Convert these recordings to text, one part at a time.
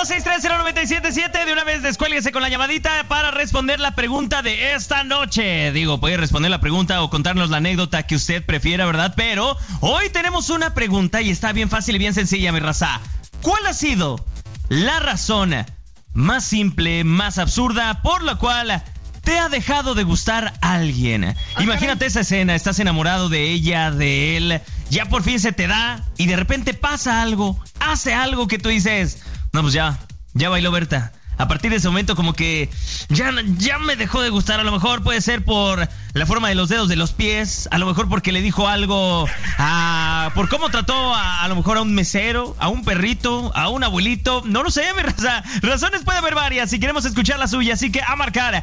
5230977. De una vez descuélguese con la llamadita para responder la pregunta de esta noche. Digo, puede responder la pregunta o contarnos la anécdota que usted prefiera, ¿verdad? Pero hoy tenemos una pregunta y está bien fácil y bien sencilla, mi raza. ¿Cuál ha sido la razón más simple, más absurda por la cual te ha dejado de gustar alguien? Imagínate esa escena, estás enamorado de ella, de él, ya por fin se te da y de repente pasa algo, hace algo que tú dices, no, pues ya bailó Berta. A partir de ese momento como que ya me dejó de gustar. A lo mejor puede ser por la forma de los dedos de los pies, a lo mejor porque le dijo algo, por cómo trató a lo mejor a un mesero, a un perrito, a un abuelito, no lo sé, mi raza. Razones puede haber varias y queremos escuchar la suya, así que a marcar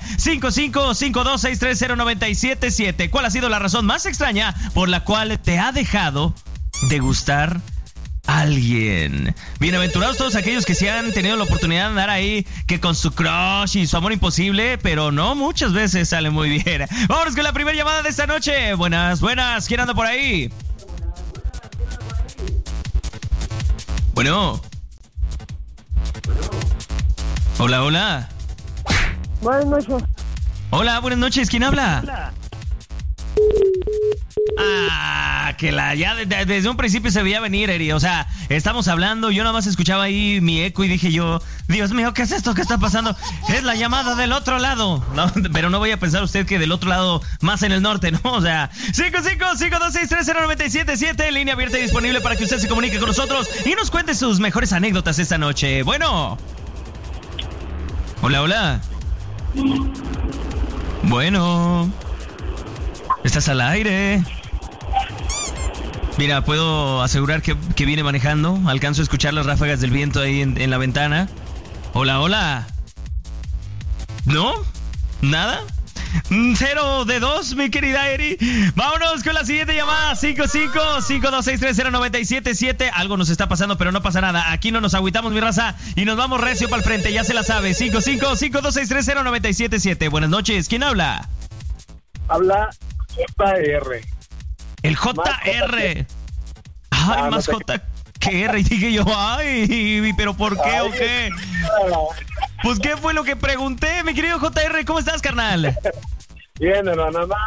5552630977. ¿Cuál ha sido la razón más extraña por la cual te ha dejado de gustar alguien? Bienaventurados todos aquellos que sí han tenido la oportunidad de andar ahí, que con su crush y su amor imposible, pero no muchas veces sale muy bien. Vámonos con la primera llamada de esta noche. Buenas, ¿quién anda por ahí? Bueno. Hola. Buenas noches. Hola, buenas noches, ¿quién habla? Hola. Ya desde un principio se veía venir, Eri. O sea, estamos hablando, yo nada más escuchaba ahí mi eco y dije yo, Dios mío, ¿qué es esto? ¿Qué está pasando? Es la llamada del otro lado. No, pero no vaya a pensar usted que del otro lado, más en el norte, ¿no? O sea, 5552630977, línea abierta y disponible para que usted se comunique con nosotros y nos cuente sus mejores anécdotas esta noche. Bueno. Hola. Bueno. Estás al aire. Mira, puedo asegurar que viene manejando. Alcanzo a escuchar las ráfagas del viento ahí en la ventana. Hola. ¿No? ¿Nada? 0 de 2, mi querida Eri. Vámonos con la siguiente llamada. 5552630977. Algo nos está pasando, pero no pasa nada. Aquí no nos agüitamos, mi raza, y nos vamos recio para el frente, ya se la sabe. 5552630977. Buenas noches, ¿quién habla? Habla JR. El JR. Ay, más J que R. Y dije yo, ay, ¿pero por qué o qué? Pues, ¿qué fue lo que pregunté, mi querido JR? ¿Cómo estás, carnal? Bien, hermano. No.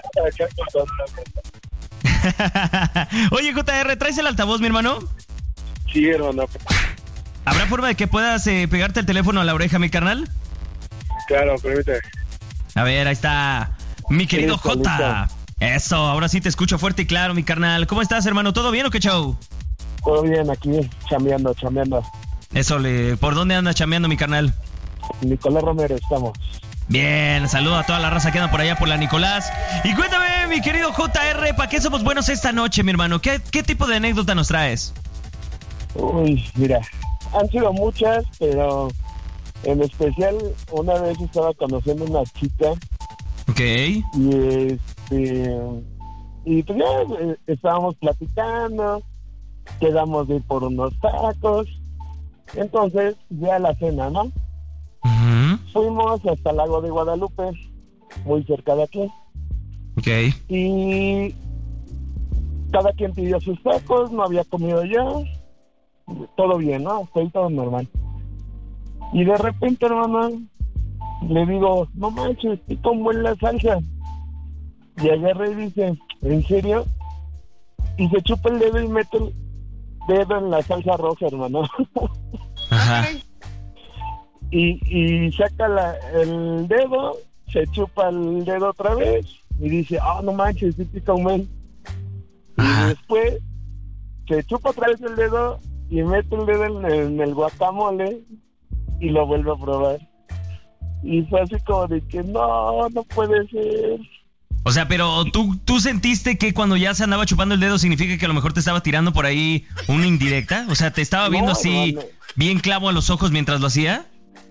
Oye, JR, ¿traes el altavoz, mi hermano? Sí, hermano. ¿Habrá forma de que puedas pegarte el teléfono a la oreja, mi carnal? Claro, permíteme. A ver, ahí está. Mi querido J. Eso, ahora sí te escucho fuerte y claro, mi carnal. ¿Cómo estás, hermano? ¿Todo bien o qué show? Todo bien, aquí, chambeando. Eso, ¿por dónde andas chambeando, mi carnal? Nicolás Romero, estamos. Bien, saludo a toda la raza que anda por allá por la Nicolás. Y cuéntame, mi querido JR, ¿para qué somos buenos esta noche, mi hermano? ¿Qué tipo de anécdota nos traes? Uy, mira, han sido muchas, pero en especial una vez estaba conociendo una chica. Ok. Y pues ya estábamos platicando, quedamos de ir por unos tacos, entonces ya la cena, ¿no? Uh-huh. Fuimos hasta el lago de Guadalupe, muy cerca de aquí. Ok. Y cada quien pidió sus tacos, no había comido yo, todo bien, ¿no? Estoy todo normal. Y de repente, hermano, le digo, no manches, ¿y cómo es la salsa? Y agarré y dice, ¿en serio? Y se chupa el dedo y mete el dedo en la salsa roja, hermano. Ajá. Y saca el dedo, se chupa el dedo otra vez y dice, no manches, sí pica un men. Y después se chupa otra vez el dedo y mete el dedo en el guacamole y lo vuelve a probar. Y fue así como de que no puede ser. O sea, pero ¿tú sentiste que cuando ya se andaba chupando el dedo significa que a lo mejor te estaba tirando por ahí una indirecta? O sea, ¿te estaba viendo así bien clavo a los ojos mientras lo hacía?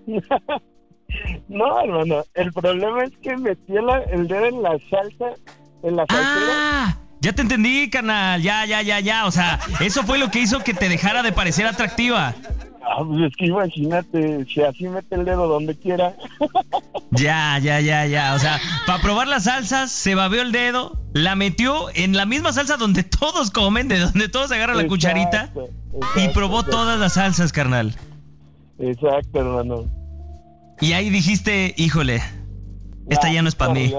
No, hermano, el problema es que metí el dedo en la salsa, en la salsera. Ya te entendí, carnal, ya, o sea, eso fue lo que hizo que te dejara de parecer atractiva. Pues es que imagínate, si así mete el dedo donde quiera. Ya, o sea, para probar las salsas, se babeó el dedo, la metió en la misma salsa donde todos comen, de donde todos agarran la cucharita, y probó todas las salsas, carnal. Exacto, hermano. Y ahí dijiste, híjole, esta ya no es para mí.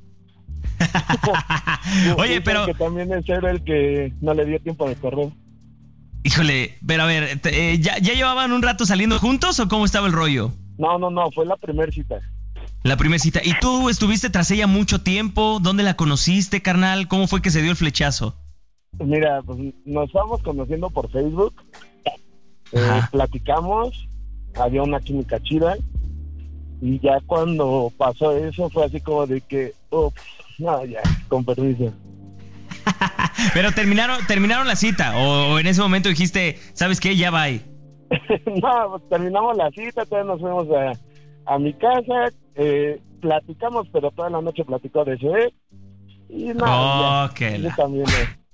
Oye, pero... Que también es el que no le dio tiempo de correr. Híjole, pero a ver, ¿ya llevaban un rato saliendo juntos o cómo estaba el rollo? No, fue la primera cita. La primera cita. ¿Y tú estuviste tras ella mucho tiempo? ¿Dónde la conociste, carnal? ¿Cómo fue que se dio el flechazo? Mira, pues nos estábamos conociendo por Facebook. Platicamos, había una química chida. Y ya cuando pasó eso fue así como de que, no, ya, con permiso. Pero terminaron la cita, o en ese momento dijiste, ¿sabes qué? Ya va ahí. No, pues terminamos la cita, todavía nos fuimos a mi casa, platicamos, pero toda la noche platicó de eso, y nada, yo también,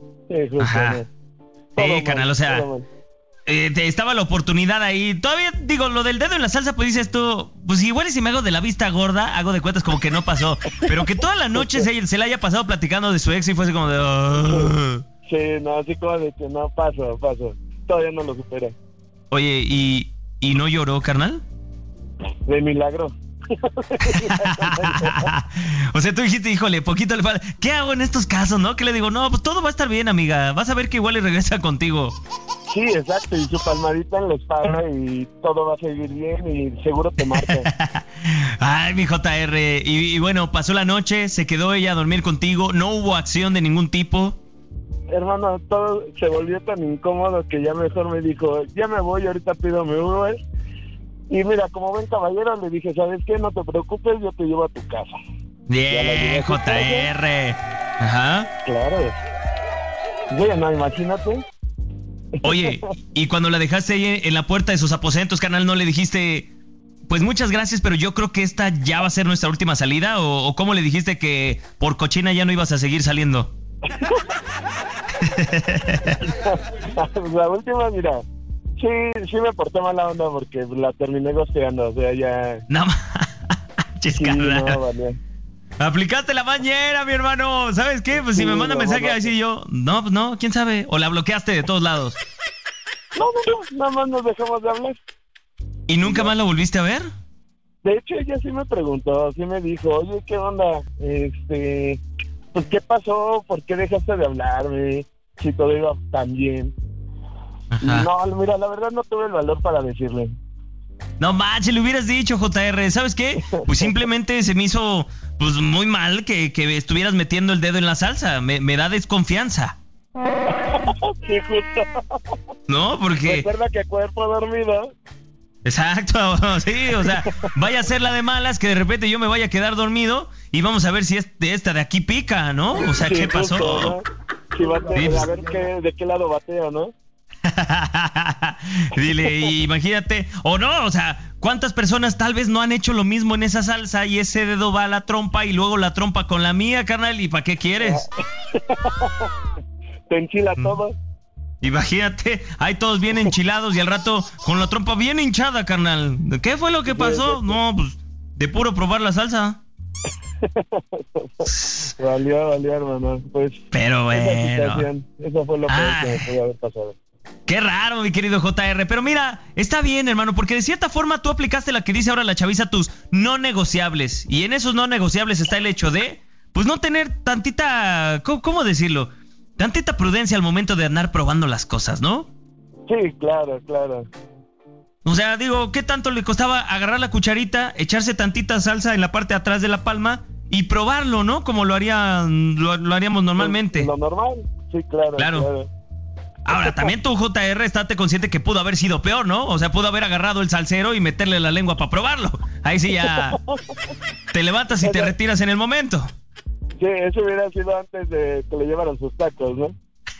canal, o sea, estaba la oportunidad ahí. Todavía, digo, lo del dedo en la salsa, pues dices tú, pues igual y si me hago de la vista gorda, hago de cuentas como que no pasó. Pero que toda la noche se la haya pasado platicando de su ex y fue así como de... Sí, no, así como de que no, paso. Todavía no lo supera. Oye, ¿y no lloró, carnal? De milagro. O sea, tú dijiste, híjole, poquito le falta. ¿Qué hago en estos casos, no? Que le digo, no, pues todo va a estar bien, amiga. Vas a ver que igual y regresa contigo. Sí, exacto, y su palmadita en la espalda y todo va a seguir bien y seguro te marca. Ay, mi JR. Y bueno, pasó la noche, se quedó ella a dormir contigo, no hubo acción de ningún tipo. Hermano, todo se volvió tan incómodo que ya mejor me dijo, ya me voy, ahorita pido mi Uber. Y mira, como buen caballero, le dije, ¿sabes qué? No te preocupes, yo te llevo a tu casa. Bien, JR. Ajá. Claro. Bueno, imagínate. Oye, y cuando la dejaste ahí en la puerta de sus aposentos, carnal, ¿no le dijiste, pues muchas gracias, pero yo creo que esta ya va a ser nuestra última salida? ¿O cómo le dijiste que por cochina ya no ibas a seguir saliendo? La última, mira, sí me porté mala onda porque la terminé gosteando, o sea, ya... No manches, carnal. No, vale. Aplicaste la bañera, mi hermano. ¿Sabes qué? Pues si me manda mensaje así yo, no, pues no, quién sabe. O la bloqueaste de todos lados. No, nada más nos dejamos de hablar. ¿Y nunca más la volviste a ver? De hecho, ella sí me preguntó, sí me dijo, oye, ¿qué onda? Pues, ¿qué pasó? ¿Por qué dejaste de hablarme? Si todo iba tan bien. Ajá. No, mira, la verdad no tuve el valor para decirle. No manches, le hubieras dicho, JR. ¿Sabes qué? Pues simplemente se me hizo pues muy mal que estuvieras metiendo el dedo en la salsa. Me da desconfianza. Sí, justo. No, porque... Recuerda que cuerpo dormido. Exacto, sí, o sea, vaya a ser la de malas que de repente yo me vaya a quedar dormido y vamos a ver si esta de aquí pica, ¿no? O sea, sí, ¿qué pasó? Justo, ¿no? Si bateo, sí, a ver de qué lado bateo, ¿no? Dile, imagínate, o no, o sea, ¿cuántas personas tal vez no han hecho lo mismo en esa salsa y ese dedo va a la trompa y luego la trompa con la mía, carnal? ¿Y para qué quieres? Te enchila todo. Imagínate, ahí todos bien enchilados y al rato con la trompa bien hinchada, carnal. ¿Qué fue lo que pasó? No, pues de puro probar la salsa. Valió, hermano. Pues, pero bueno, eso fue lo peor que me podía haber pasado. Qué raro, mi querido JR. Pero mira, está bien, hermano, porque de cierta forma tú aplicaste la que dice ahora la chaviza, tus no negociables. Y en esos no negociables está el hecho de, pues no tener tantita, ¿cómo decirlo? Tantita prudencia al momento de andar probando las cosas, ¿no? Sí, claro. O sea, digo, ¿qué tanto le costaba agarrar la cucharita, echarse tantita salsa en la parte de atrás de la palma y probarlo, ¿no? Como lo haríamos normalmente. Lo normal, sí, claro. Ahora, también tu JR, estate consciente que pudo haber sido peor, ¿no? O sea, pudo haber agarrado el salsero y meterle la lengua para probarlo. Ahí sí ya te levantas y te retiras en el momento. Sí, eso hubiera sido antes de que le llevaran sus tacos, ¿no?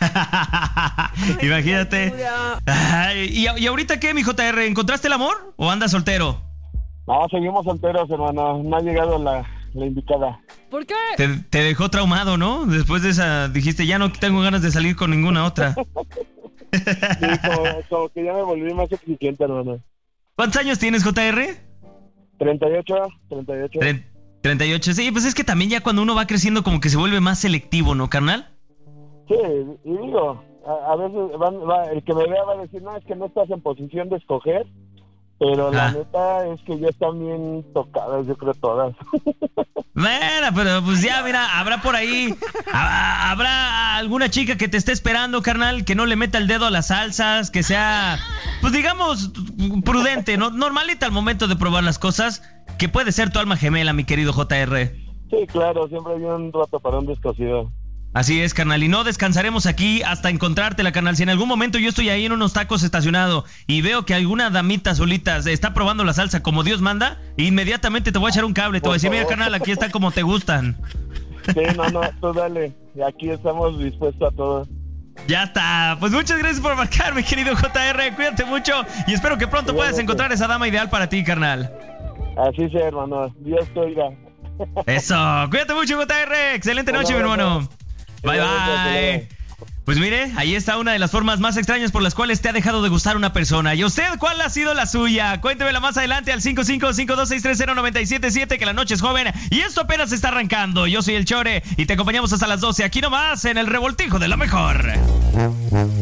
Imagínate. Ay, ¿y ahorita qué, mi JR? ¿Encontraste el amor o andas soltero? No, seguimos solteros, hermano. No ha llegado la indicada. ¿Por qué? Te dejó traumado, ¿no? Después de esa dijiste, ya no tengo ganas de salir con ninguna otra. Sí, como que ya me volví más exigente, hermano. ¿Cuántos años tienes, JR? 38. 38, sí, pues es que también ya cuando uno va creciendo como que se vuelve más selectivo, ¿no, carnal? Sí, y digo, a veces el que me vea va a decir, no, es que no estás en posición de escoger, Pero la neta es que ya están bien tocadas, yo creo todas. Bueno, pero pues ya, mira, habrá por ahí, habrá alguna chica que te esté esperando, carnal, que no le meta el dedo a las salsas, que sea, pues digamos, prudente, ¿no? Normalita al momento de probar las cosas, que puede ser tu alma gemela, mi querido JR. Sí, claro, siempre hay un rato para un descosido. Así es, carnal, y no descansaremos aquí hasta encontrártela, carnal. Si en algún momento yo estoy ahí en unos tacos estacionado y veo que alguna damita solita está probando la salsa como Dios manda, inmediatamente te voy a echar un cable, te voy a decir, mira, carnal, aquí está como te gustan. Sí, no, tú dale, aquí estamos dispuestos a todo. Ya está, pues muchas gracias por marcar, mi querido JR, cuídate mucho y espero que pronto puedas encontrar esa dama ideal para ti, carnal. Así sea, hermano, Dios te oiga. Eso, cuídate mucho, JR, excelente noche, mi hermano. Bye, bye. Pues mire, ahí está una de las formas más extrañas por las cuales te ha dejado de gustar una persona. ¿Y usted cuál ha sido la suya? Cuéntemela más adelante al 5552630977, que la noche es joven y esto apenas está arrancando. Yo soy el Chore y te acompañamos hasta las 12 aquí nomás en el Revoltijo de la Mejor.